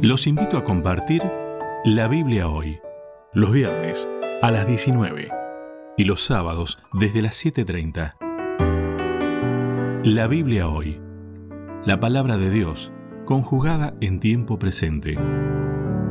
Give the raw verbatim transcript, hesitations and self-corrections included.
Los invito a compartir la Biblia hoy, los viernes a las diecinueve y los sábados desde las siete treinta. La Biblia hoy, la palabra de Dios conjugada en tiempo presente.